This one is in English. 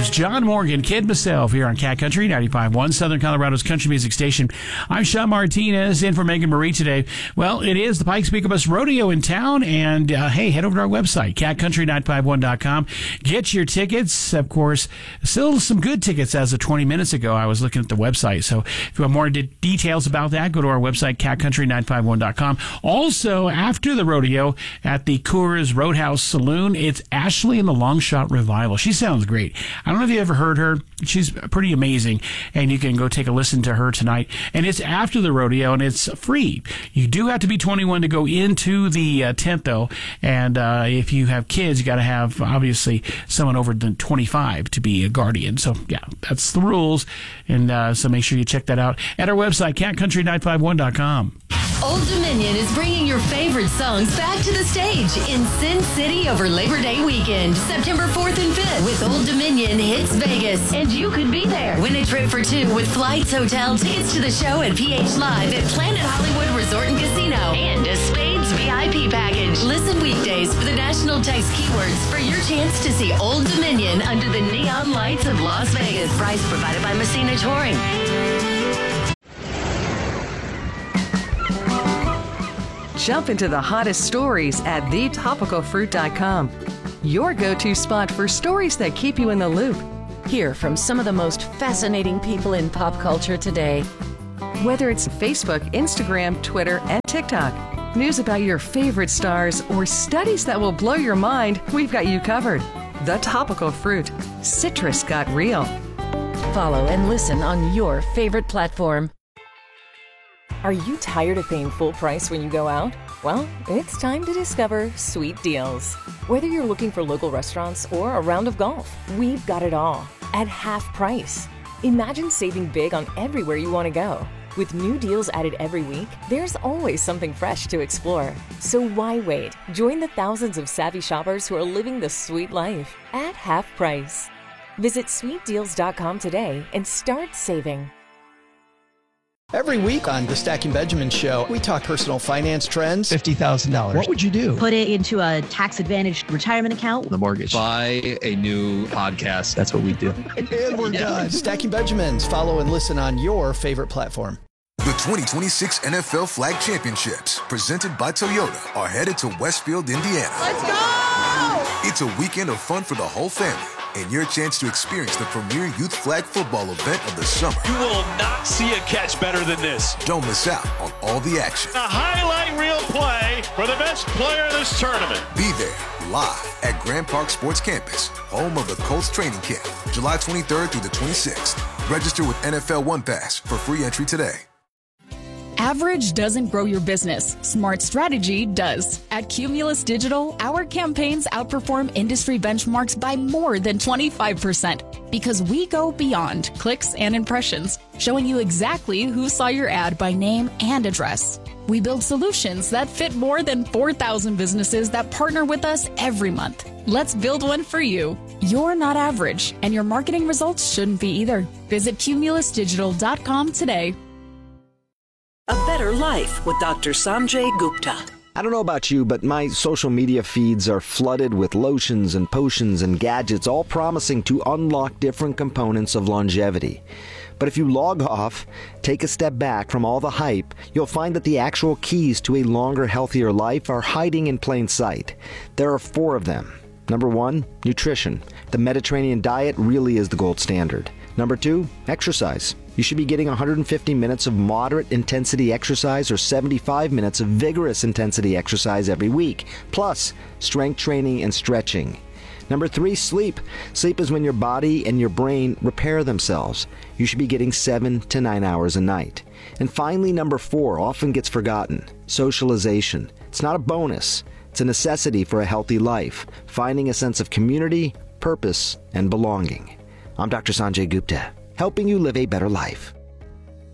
News. John Morgan, Kid myself, here on Cat Country 95.1, Southern Colorado's country music station. I'm Sean Martinez, in for Megan Marie today. Well, it is the Pikes Peak Bus Rodeo in town, and hey, head over to our website, catcountry951.com. Get your tickets. Of course, still some good tickets as of 20 minutes ago. I was looking at the website, so if you want more details about that, go to our website, catcountry951.com. Also, after the rodeo at the Coors Roadhouse Saloon, it's Ashley and the Long Shot Revival. She sounds great. I don't know if you ever heard her. She's pretty amazing, and you can go take a listen to her tonight. And it's after the rodeo, and it's free. You do have to be 21 to go into the tent, though. And if you have kids, you got to have, obviously, someone over than 25 to be a guardian. So, yeah, that's the rules. And so make sure you check that out at our website, catcountry951.com. Old Dominion is bringing your favorite songs back to the stage in Sin City over Labor Day weekend, September 4th and 5th, with Old Dominion Hits Vegas. And you could be there. Win a trip for two with flights, hotel, tickets to the show, and PH Live at Planet Hollywood Resort and Casino, and a Spades VIP package. Listen weekdays for the national text keywords for your chance to see Old Dominion under the neon lights of Las Vegas. Price provided by Messina Touring. Jump into the hottest stories at thetopicalfruit.com. Your go-to spot for stories that keep you in the loop. Hear from some of the most fascinating people in pop culture today. Whether it's Facebook, Instagram, Twitter, and TikTok, news about your favorite stars, or studies that will blow your mind, we've got you covered. The Topical Fruit. Citrus got real. Follow and listen on your favorite platform. Are you tired of paying full price when you go out? Well, it's time to discover Sweet Deals. Whether you're looking for local restaurants or a round of golf, we've got it all at half price. Imagine saving big on everywhere you want to go. With new deals added every week, there's always something fresh to explore. So why wait? Join the thousands of savvy shoppers who are living the sweet life at half price. Visit sweetdeals.com today and start saving. Every week on the Stacking Benjamin Show, we talk personal finance trends. $50,000. What would you do? Put it into a tax-advantaged retirement account. The mortgage. Buy a new podcast. That's what we do. And we're done. Stacking Benjamins. Follow and listen on your favorite platform. The 2026 NFL Flag Championships, presented by Toyota, are headed to Westfield, Indiana. Let's go! It's a weekend of fun for the whole family, and your chance to experience the premier youth flag football event of the summer. You will not see a catch better than this. Don't miss out on all the action. A highlight reel play for the best player of this tournament. Be there live at Grand Park Sports Campus, home of the Colts training camp, July 23rd through the 26th. Register with NFL One Pass for free entry today. Average doesn't grow your business. Smart strategy does. At Cumulus Digital, our campaigns outperform industry benchmarks by more than 25% because we go beyond clicks and impressions, showing you exactly who saw your ad by name and address. We build solutions that fit more than 4,000 businesses that partner with us every month. Let's build one for you. You're not average, and your marketing results shouldn't be either. Visit cumulusdigital.com today. A Better Life with Dr. Sanjay Gupta. I don't know about you, but my social media feeds are flooded with lotions and potions and gadgets, all promising to unlock different components of longevity. But if you log off, take a step back from all the hype, you'll find that the actual keys to a longer, healthier life are hiding in plain sight. There are 4 of them. Number 1, nutrition. The Mediterranean diet really is the gold standard. Number 2, exercise. You should be getting 150 minutes of moderate intensity exercise or 75 minutes of vigorous intensity exercise every week, plus strength training and stretching. Number 3, sleep. Sleep is when your body and your brain repair themselves. You should be getting 7 to 9 hours a night. And finally, number 4 often gets forgotten. Socialization. It's not a bonus. It's a necessity for a healthy life, finding a sense of community, purpose, and belonging. I'm Dr. Sanjay Gupta, helping you live a better life.